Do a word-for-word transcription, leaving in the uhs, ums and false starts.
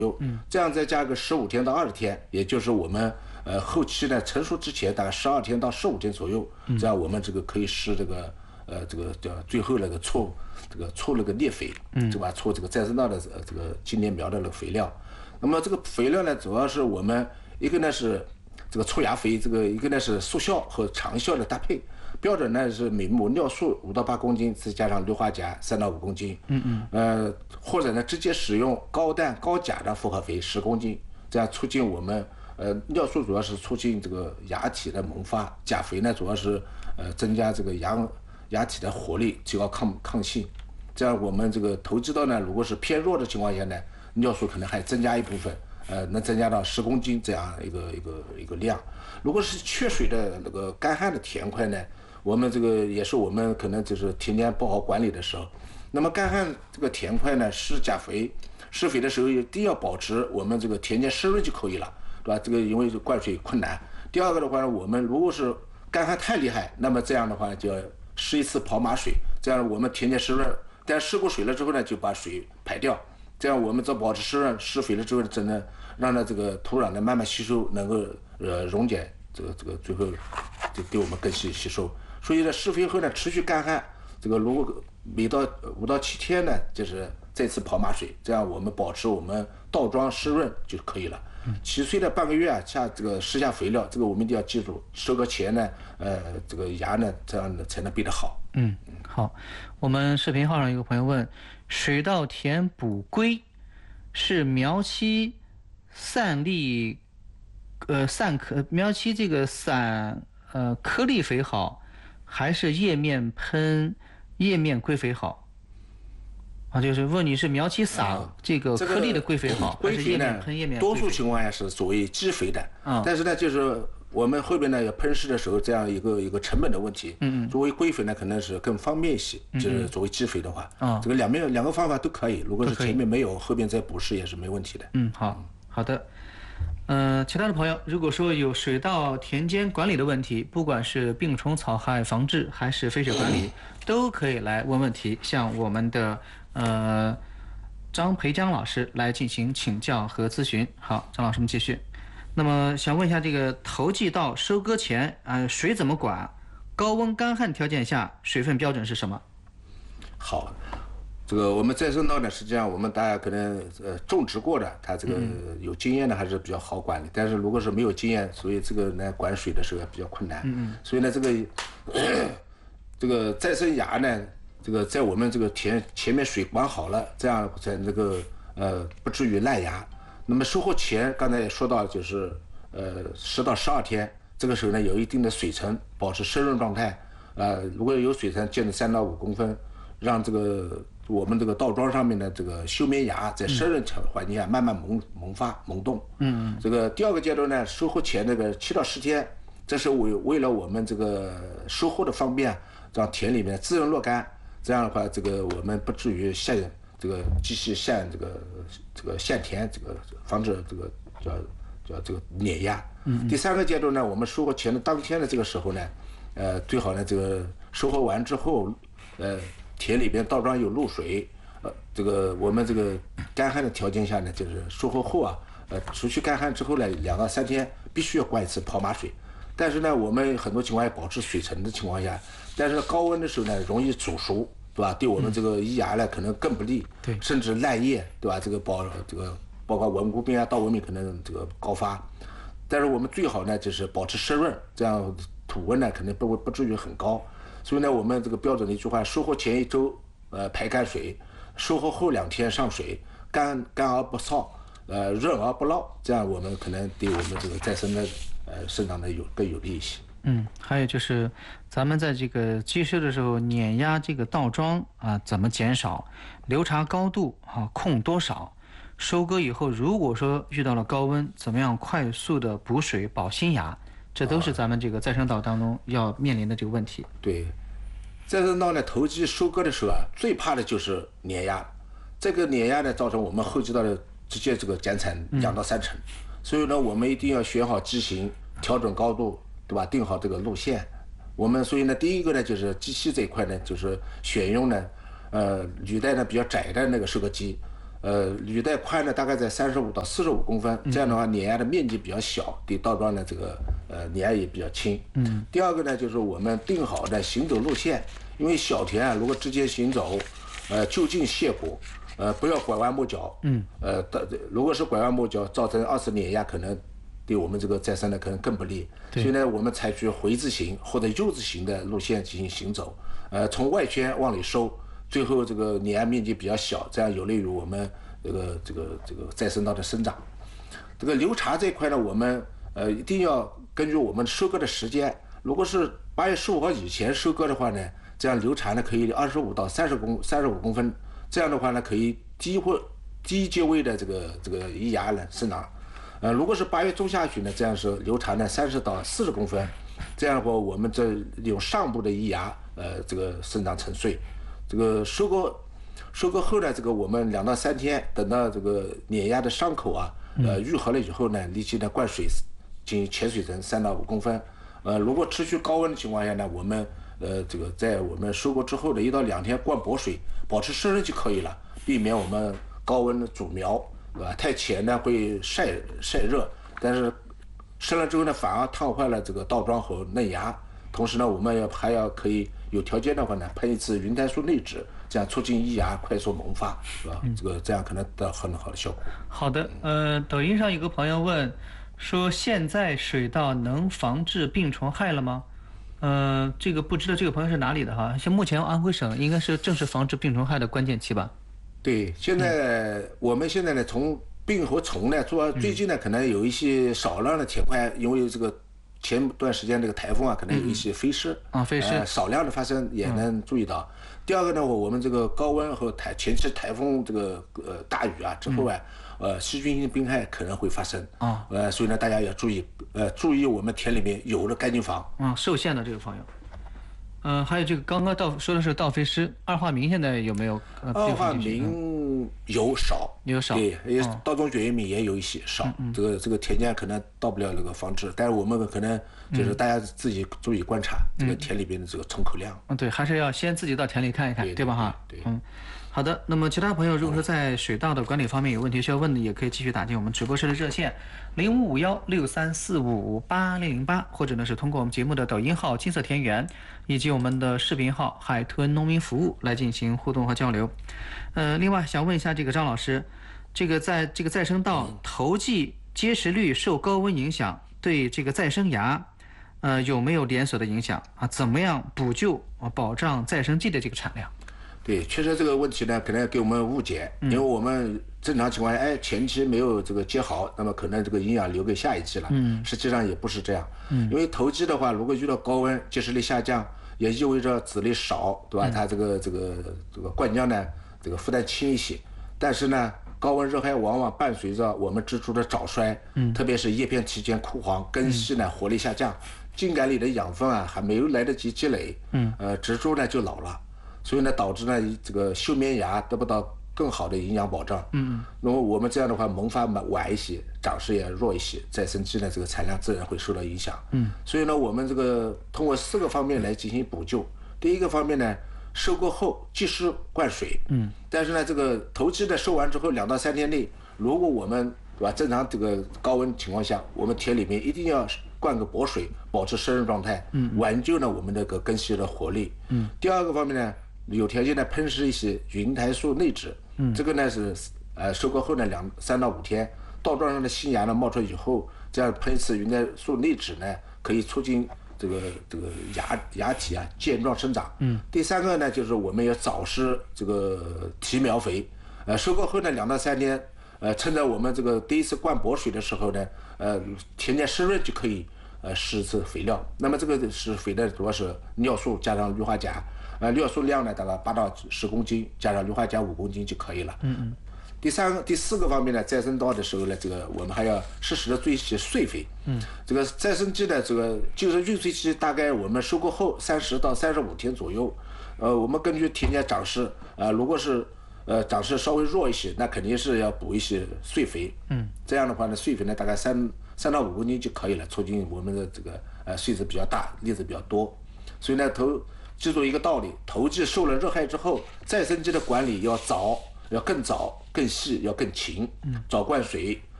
右，嗯，这样再加个十五天到二十天，也就是我们呃后期呢成熟之前大概十二天到十五天左右，这样我们这个可以施这个呃这个叫最后那个搓这个搓那个裂肥，嗯，对吧？搓这个再生稻的呃这个今年苗的那个肥料。那么这个肥料呢，主要是我们一个呢是这个粗芽肥，这个一个呢是速效和长效的搭配。标准呢是每亩尿素五到八公斤，再加上氯化钾三到五公斤。嗯嗯。呃，或者呢直接使用高氮高钾的复合肥十公斤，这样促进我们呃尿素主要是促进这个芽体的萌发，钾肥呢主要是呃增加这个芽芽体的活力，提高抗抗性。这样我们这个投机稻呢，如果是偏弱的情况下呢，尿素可能还增加一部分。呃，能增加到十公斤这样一个一个一个量。如果是缺水的那个干旱的田块呢，我们这个也是我们可能就是田间不好管理的时候。那么干旱这个田块呢，施钾肥、施肥的时候，第一要保持我们这个田间湿润就可以了，对吧？这个因为灌水困难。第二个的话呢，我们如果是干旱太厉害，那么这样的话就要施一次跑马水，这样我们田间湿润，但施过水了之后呢，就把水排掉。这样我们在保持湿润、施肥了之后，真的让它这个土壤呢慢慢吸收，能够呃溶解这个这个最后就给我们更细吸收。所以呢，施肥后呢持续干旱，这个如果每到五到七天呢，就是再次跑马水，这样我们保持我们稻庄湿润就可以了。七岁的半个月啊，下这个施下肥料，这个我们一定要记住，收割前呢，呃，这个芽呢，这样的才能变得好。 嗯，好。我们视频号上有个朋友问：水稻田补硅是苗期散粒，呃，散颗苗期这个散呃颗粒肥好，还是叶面喷叶面硅肥好？啊，就是问你是苗期撒这个颗粒的硅肥好，还是叶面喷叶面？ 多数情况下是所谓基肥的，啊，但是呢，就是我们后边呢要喷施的时候，这样一个一个成本的问题。嗯嗯。作为硅肥呢，可能是更方便一些，就是作为基肥的话，啊，这个两面两个方法都可以。如果是前面没有，后边再补施也是没问题的。 嗯，好好的。嗯、呃，其他的朋友，如果说有水稻田间管理的问题，不管是病虫草害防治还是肥水管理，都可以来问问题，向我们的呃张培江老师来进行请教和咨询。好，张老师，我们继续。那么想问一下，这个投季到收割前，呃，水怎么管？高温干旱条件下，水分标准是什么？ 好。这个我们再生稻呢，实际上我们大家可能呃种植过的，它这个有经验的还是比较好管理。但是如果是没有经验，所以这个呢管水的时候也比较困难。嗯所以呢，这个这个再生芽呢，这个在我们这个田前面水管好了，这样才这个呃不至于烂芽。那么收获前，刚才也说到，就是呃十到十二天，这个时候呢有一定的水层，保持湿润状态。呃，如果有水层，建的三到五公分，让这个。我们这个稻庄上面的这个休眠芽在湿润环境下慢慢萌萌发萌动。嗯，这个第二个阶段呢，收获前那个七到十天，这是为为了我们这个收获的方便，让田里面滋润若干。这样的话，这个我们不至于陷这个机器陷这个这个陷田，这个防止这个叫叫这个碾压。嗯，第三个阶段呢，我们收获前的当天的这个时候呢，呃，最好呢这个收获完之后，呃。田里边稻庄有露水，呃，这个我们这个干旱的条件下呢，就是收获后啊，呃，持续干旱之后呢，两到三天必须要灌一次跑马水。但是呢，我们很多情况下保持水层的情况下，但是高温的时候呢，容易煮熟，对吧？对我们这个益芽呢，可能更不利，对，甚至烂叶，对吧？这个包这个包括文菇病啊、稻纹病可能这个高发。但是我们最好呢，就是保持湿润，这样土温呢，肯定不不至于很高。所以呢，我们这个标准的一句话：收获前一周，呃，排干水；收获后两天上水，干干而不燥，呃，润而不涝。这样我们可能对我们这个再生的呃生长的有更有利一些。 嗯，还有就是咱们在这个机收的时候，碾压这个稻庄啊，怎么减少？流查高度啊，控多少？收割以后，如果说遇到了高温，怎么样快速的补水保新芽？这都是咱们这个再生稻当中要面临的这个问题。 对，再生稻呢，投机收割的时候啊，最怕的就是碾压。这个碾压呢，造成我们后期稻的直接这个减产两到三成。嗯、所以呢，我们一定要选好机型，调整高度，对吧？定好这个路线。我们所以呢，第一个呢，就是机器这一块呢，就是选用呢，呃，履带呢比较窄的那个收割机。 呃，履带宽呢大概在三十五到四十五公分，这样的话碾压的面积比较小，对倒桩的这个呃碾压也比较轻。嗯。第二个呢，就是我们定好的行走路线，因为小田啊，如果直接行走，呃，就近卸果，呃，不要拐弯抹角。嗯。呃，如果是拐弯抹角，造成二次碾压，可能对我们这个再生呢可能更不利。所以呢，我们采取回字形或者 U 字形的路线进行行走，呃，从外圈往里收。最后这个碾压面积比较小，这样有利于我们这个这个这个再生稻的生长。这个留茬这一块呢，我们呃一定要根据我们收割的时间，如果是八月十五号以前收割的话呢，这样留茬呢可以二十五到三十公三十五公分，这样的话呢可以低或低阶位的这个这个移芽呢生长。呃，如果是八月中下旬呢，这样是留茬呢三十到四十公分，这样的话我们这用上部的移芽呃这个生长成穗。这个收割，收割后呢，这个我们两到三天，等到这个碾压的伤口啊，呃愈合了以后呢，立即呢灌水，进行潜水层三到五公分。呃，如果持续高温的情况下呢，我们呃这个在我们收割之后的一到两天灌薄水，保持湿润就可以了，避免我们高温的阻苗，对吧？太浅呢会晒晒热，但是湿了之后呢，反而烫坏了这个稻桩和嫩芽。同时呢，我们要还要可以有条件的话呢，喷一次云台素内酯，这样促进益芽快速萌发，是吧？嗯、这个这样可能得到很好的效果。 好的，呃，抖音上有个朋友问说，现在水稻能防治病虫害了吗？呃，这个不知道这个朋友是哪里的哈？像目前安徽省应该是正是防治病虫害的关键期吧？ 对，现在、嗯、我们现在呢，从病和虫呢，主要最近呢，可能有一些少量的田块，因为这个。前段时间这个台风啊，可能有一些飞失啊，飞失、 呃、少量的发生也能注意到。嗯、第二个呢，我我们这个高温和台前期台风这个呃大雨啊之后啊，嗯、呃细菌性病害可能会发生啊，呃所以呢大家要注意呃注意我们田里面有的干净防啊，受限的这个朋友。嗯、呃，还有这个刚刚稻说的是稻飞失，二化醚现在有没有？ 呃、二化醚有少， 有少， 对，也稻种卷叶醚也有一些少。嗯嗯、这个这个田间可能到不了那个防治，但是我们可能就是大家自己注意观察、嗯、这个田里边的这个虫口量。 嗯，对，还是要先自己到田里看一看， 对, 对吧？哈， 对， 嗯。好的，那么其他朋友如果说在水稻的管理方面有问题需要问的，也可以继续打进我们直播室的热线零五五幺六三四五八零零八，或者呢是通过我们节目的抖音号金色田园，以及我们的视频号海豚农民服务来进行互动和交流。呃，另外想问一下这个张老师，这个在这个再生稻头季结实率受高温影响，对这个再生芽，呃有没有连锁的影响啊？怎么样补救啊，保障再生季的这个产量？ 对，确实这个问题呢，可能给我们误解，因为我们正常情况下，哎，前期没有这个结好，那么可能这个营养留给下一季了。嗯，实际上也不是这样。嗯，因为头季的话，如果遇到高温，结实力下降，也意味着籽粒少，对吧？嗯、它这个这个这个灌浆呢，这个负担轻一些。但是呢，高温热害往往伴随着我们植株的早衰，嗯，特别是叶片期间枯黄，根系呢活力下降，茎秆里的养分啊还没有来得及积累，嗯，呃，植株呢就老了。所以呢，导致呢这个休眠芽得不到更好的营养保障。嗯，那么我们这样的话，萌发晚一些，长势也弱一些，再生期呢这个产量自然会受到影响。嗯，所以呢，我们这个通过四个方面来进行补救。第一个方面呢，收割后及时灌水。嗯，但是呢，这个头期的收完之后两到三天内，如果我们对吧正常这个高温情况下，我们田里面一定要灌个薄水，保持湿润状态，嗯，挽救呢我们这个根系的活力。嗯，第二个方面呢。有条件呢喷施一些云台素内酯，嗯，这个呢是呃收割后呢两三到五天，稻桩上的新芽呢冒出以后，这样喷一次云台素内酯呢，可以促进这个这个芽芽体啊健壮生长。嗯，第三个呢就是我们要早施这个提苗肥，呃收割后呢两到三天，呃趁着我们这个第一次灌薄水的时候呢，呃田间湿润就可以呃施一次肥料。那么这个施肥呢主要是尿素加上氯化钾。呃，尿素量呢大概八到十公斤，加上氯化钾五公斤就可以了。嗯嗯。第三个、第四个方面呢，再生稻的时候呢，这个我们还要适时的做一些碎肥。嗯。这个再生季的这个就是运穗期，大概我们收割后三十到三十五天左右。呃，我们根据田间长势，呃，如果是呃长势稍微弱一些，那肯定是要补一些碎肥。嗯。这样的话呢，碎肥呢大概三三到五公斤就可以了，促进我们的这个呃穗子比较大，粒子比较多。所以呢，头。记住一个道理，头季受了热害之后，再生季的管理要早， 要更早、更细，要更勤，早灌水。